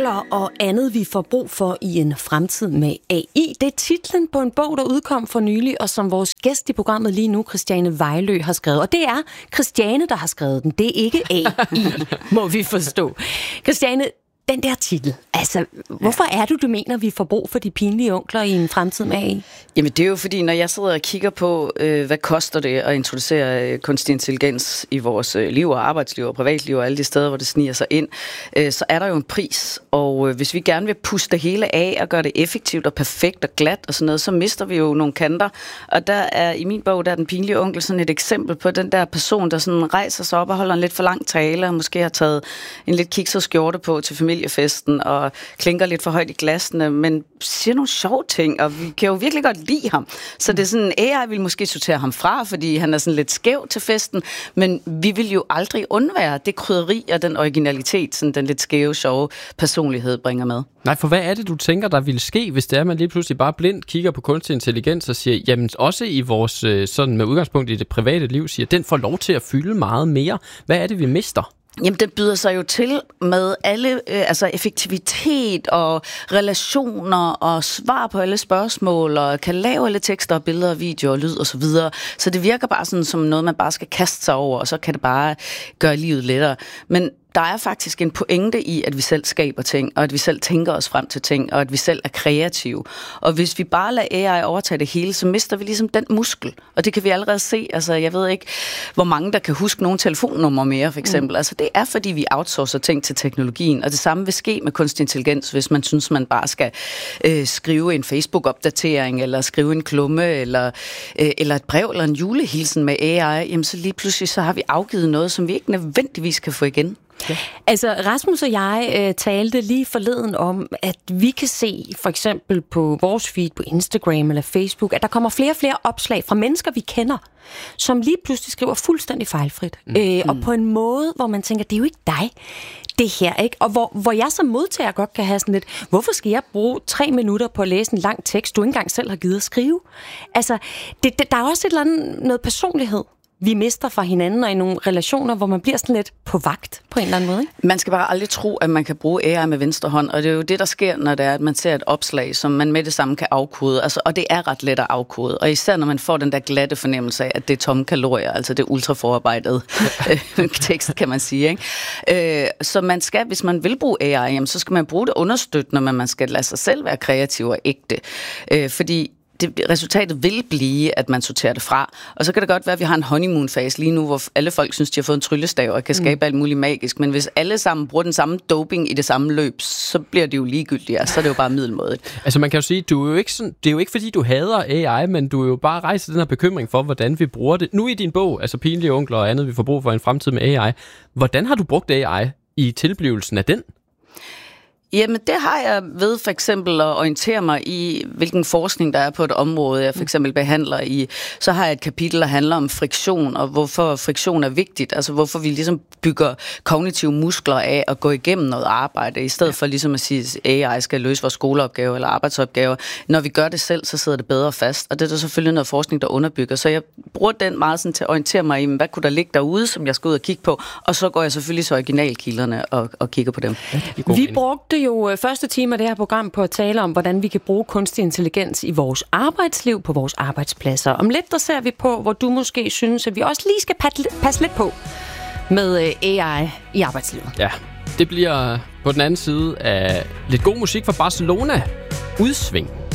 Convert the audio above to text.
onkler og andet, vi får brug for i en fremtid med AI. Det er titlen på en bog, der udkom for nylig, og som vores gæst i programmet lige nu, Christiane Vejlø, har skrevet. Og det er Christiane, der har skrevet den. Det er ikke AI, må vi forstå. Christiane, den der titel, altså, hvorfor er du mener, vi får brug for de pinlige onkler i en fremtid med AI? Jamen, det er jo fordi, når jeg sidder og kigger på, hvad koster det at introducere kunstig intelligens i vores liv og arbejdsliv og privatliv og alle de steder, hvor det sniger sig ind, så er der jo en pris. Og hvis vi gerne vil puste det hele af og gøre det effektivt og perfekt og glat og sådan noget, så mister vi jo nogle kanter. Og der er i min bog, der er den pinlige onkel sådan et eksempel på den der person, der sådan rejser sig op og holder en lidt for lang tale og måske har taget en lidt kikset skjorte på til familiefesten og klinker lidt for højt i glasene, men siger nogle sjove ting, og vi kan jo virkelig godt lide ham. Så det er sådan, AI vil måske sortere ham fra, fordi han er sådan lidt skæv til festen, men vi vil jo aldrig undvære det krydderi og den originalitet, sådan den lidt skæve, sjove personlighed bringer med. Nej, for hvad er det, du tænker, der ville ske, hvis det er, man lige pludselig bare blindt kigger på kunstig intelligens og siger, jamen også i vores, sådan med udgangspunkt i det private liv, siger, den får lov til at fylde meget mere. Hvad er det, vi mister? Jamen, den byder sig jo til med alle, altså effektivitet og relationer og svar på alle spørgsmål og kan lave alle tekster og billeder og videoer og lyd og så videre. Så det virker bare sådan som noget, man bare skal kaste sig over, og så kan det bare gøre livet lettere. Men der er faktisk en pointe i, at vi selv skaber ting, og at vi selv tænker os frem til ting, og at vi selv er kreative. Og hvis vi bare lader AI overtage det hele, så mister vi ligesom den muskel. Og det kan vi allerede se. Altså, jeg ved ikke, hvor mange der kan huske nogle telefonnumre mere, for eksempel. Altså, det er, fordi vi outsourcer ting til teknologien. Og det samme vil ske med kunstig intelligens, hvis man synes, man bare skal skrive en Facebook-opdatering, eller skrive en klumme, eller et brev, eller en julehilsen med AI. Jamen, så lige pludselig så har vi afgivet noget, som vi ikke nødvendigvis kan få igen. Ja. Altså, Rasmus og jeg talte lige forleden om, at vi kan se, for eksempel på vores feed på Instagram eller Facebook, at der kommer flere og flere opslag fra mennesker, vi kender, som lige pludselig skriver fuldstændig fejlfrit. Og på en måde, hvor man tænker, det er jo ikke dig, det her, ikke? Og hvor jeg som modtager godt kan have sådan lidt, hvorfor skal jeg bruge 3 minutter på at læse en lang tekst, du ikke engang selv har givet at skrive? Altså, der er også et eller andet noget personlighed, vi mister fra hinanden, og i nogle relationer, hvor man bliver sådan lidt på vagt på en eller anden måde, ikke? Man skal bare aldrig tro, at man kan bruge AI med venstre hånd, og det er jo det, der sker, når det er, at man ser et opslag, som man med det samme kan afkode. Altså, og det er ret let at afkode, og især når man får den der glatte fornemmelse af, at det er tomme kalorier, altså det ultraforarbejdede tekst, kan man sige, ikke? Så man skal, hvis man vil bruge AI, jamen, så skal man bruge det understøttende, men man skal lade sig selv være kreativ og ægte. Fordi resultatet vil blive, at man sorterer det fra. Og så kan det godt være, at vi har en honeymoon-fase lige nu, hvor alle folk synes, de har fået en tryllestav og kan skabe alt muligt magisk. Men hvis alle sammen bruger den samme doping i det samme løb, så bliver det jo ligegyldigt, og så er det jo bare middelmådigt. Altså man kan jo sige, det er jo ikke fordi, du hader AI, men du er jo bare rejser den her bekymring for, hvordan vi bruger det. Nu i din bog, altså Pinlige onkler og andet, vi får brug for en fremtid med AI. Hvordan har du brugt AI i tilblivelsen af den? Jamen, det har jeg ved for eksempel at orientere mig i, hvilken forskning der er på et område, jeg for eksempel behandler i. Så har jeg et kapitel, der handler om friktion, og hvorfor friktion er vigtigt. Altså, hvorfor vi ligesom bygger kognitive muskler af at gå igennem noget arbejde, i stedet for ligesom at sige, at AI skal løse vores skoleopgaver eller arbejdsopgaver. Når vi gør det selv, så sidder det bedre fast. Og det er der selvfølgelig noget forskning, der underbygger. Så jeg bruger den meget sådan til at orientere mig i, hvad kunne der ligge derude, som jeg skal ud og kigge på. Og så går jeg selvfølgelig til originalkilderne og kigger på dem. Vi brugte jo første time af det her program på at tale om, hvordan vi kan bruge kunstig intelligens i vores arbejdsliv, på vores arbejdspladser. Om lidt, der ser vi på, hvor du måske synes, at vi også lige skal passe lidt på med AI i arbejdslivet. Ja, det bliver på den anden side af lidt god musik fra Barcelona. Udsving.